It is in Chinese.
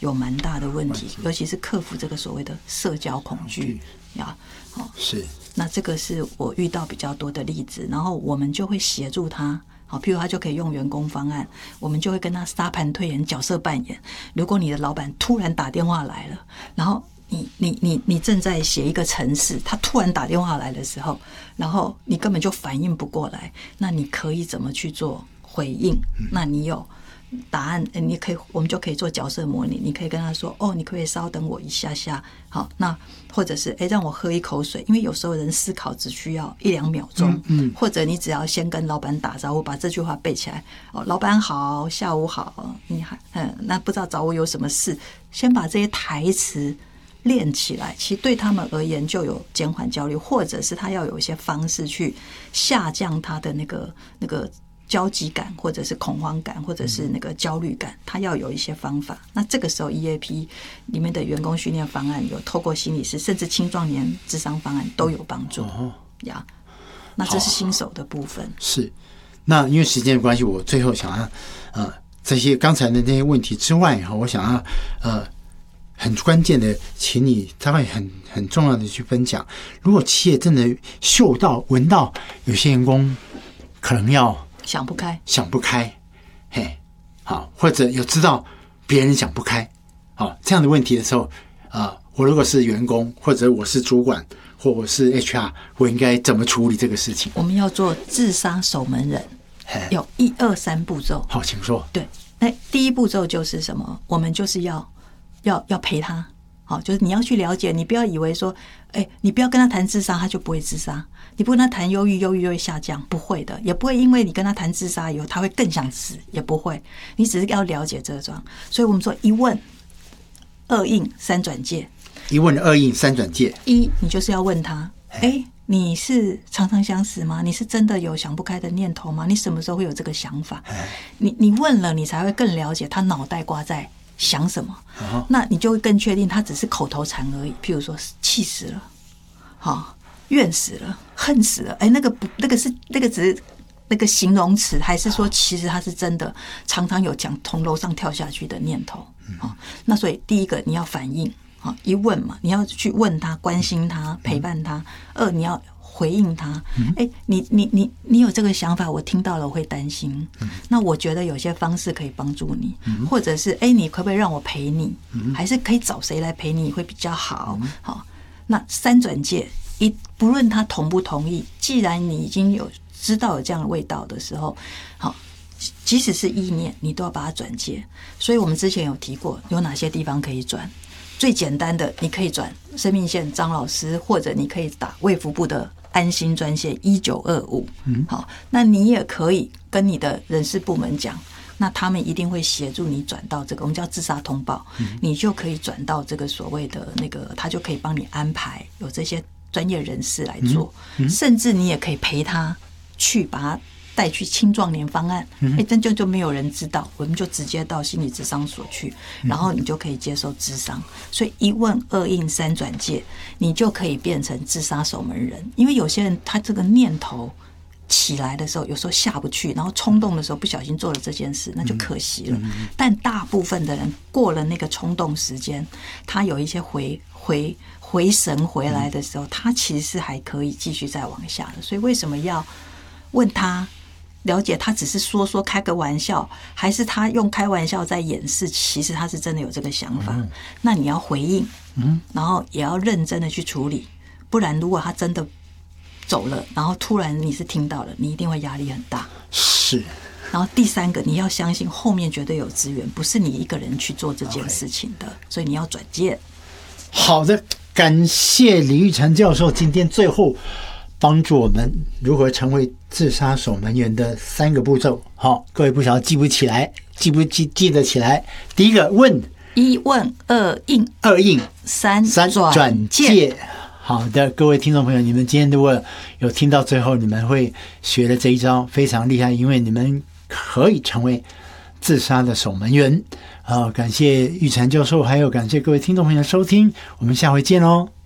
有蛮大的问题，尤其是克服这个所谓的社交恐惧呀。 是。 那这个是我遇到比较多的例子，然后我们就会协助他。好，譬如他就可以用员工方案，我们就会跟他沙盘推演、角色扮演。如果你的老板突然打电话来了，然后你正在写一个程式，他突然打电话来的时候，然后你根本就反应不过来，那你可以怎么去做回应？那你有答案，你可以，我们就可以做角色模拟。你可以跟他说：“哦，你可不可以稍等我一下下？”好，那或者是让我喝一口水，因为有时候人思考只需要1-2秒钟，或者你只要先跟老板打招呼，把这句话背起来。哦，老板好，下午好，你还那不知道找我有什么事？先把这些台词练起来，其实对他们而言就有减缓焦虑，或者是他要有一些方式去下降他的那个焦急感，或者是恐慌感，或者是那个焦虑感，他要有一些方法。那这个时候 EAP 里面的员工训练方案有透过心理师，甚至青壮年諮商方案都有帮助呀。那这是新手的部分。 是。那因为时间的关系，我最后想要这些刚才的那些问题之外，我想要很关键的，请你大概很重要的去分享。如果企业真的嗅到、闻到有些员工可能要想不开， 嘿，好，或者有知道别人想不开，好这样的问题的时候，我如果是员工，或者我是主管，或我是 HR， 我应该怎么处理这个事情？我们要做自杀守门人，有1、2、3步骤。 好，请说。 对，第一步骤就是什么？我们就是要陪他。好，就是你要去了解，你不要以为说，你不要跟他谈自杀，他就不会自杀；你不跟他谈忧郁，忧郁就会下降，不会的，也不会因为你跟他谈自杀以后，他会更想死，也不会。你只是要了解这种，所以我们说1问、2应、3转介。 1问、2应、3转介。 1，你就是要问他，你是常常想死吗？你是真的有想不开的念头吗？你什么时候会有这个想法？你问了，你才会更了解他脑袋瓜在想什么，那你就会更确定他只是口头禅而已。譬如说气死了，怨死了，恨死了，那个只是那个形容词，还是说其实他是真的常常有想从楼上跳下去的念头？那所以第一个你要反应，1问嘛，你要去问他，关心他，陪伴他；2你要回应他，你有这个想法，我听到了，我会担心。那我觉得有些方式可以帮助你，或者是你可不可以让我陪你？还是可以找谁来陪你会比较好？好，那3转介，不论他同不同意，既然你已经知道有这样的味道的时候，好，即使是意念，你都要把它转介。所以我们之前有提过，有哪些地方可以转？最简单的，你可以转生命线张老师，或者你可以打卫福部的安心专线1925。好，那你也可以跟你的人事部门讲，那他们一定会协助你转到这个我们叫自杀通报，你就可以转到这个所谓的那个，他就可以帮你安排，有这些专业人士来做，甚至你也可以陪他去把他带去青壮年方案，真就没有人知道，我们就直接到心理咨商所去，然后你就可以接受咨商。所以1问、2应、3转介，你就可以变成自杀守门人。因为有些人他这个念头起来的时候，有时候下不去，然后冲动的时候不小心做了这件事，那就可惜了。但大部分的人过了那个冲动时间，他有一些回神回来的时候，他其实是还可以继续再往下的。所以为什么要问他？了解他只是说开个玩笑，还是他用开玩笑在掩饰，其实他是真的有这个想法。那你要回应，然后也要认真的去处理，不然如果他真的走了，然后突然你是听到了，你一定会压力很大。 是。 然后第3个，你要相信后面绝对有资源，不是你一个人去做这件事情的，所以你要转介。 好的，感谢李育成教授今天最后帮助我们如何成为自杀守门员的3个步骤。好，各位不晓得记不起来，记得起来。第一个问 ，1问、2应、3转介。 好的，各位听众朋友，你们今天如果有听到最后，你们会学的这一招非常厉害，因为你们可以成为自杀的守门员。感谢育成教授，还有感谢各位听众朋友的收听，我们下回见哦。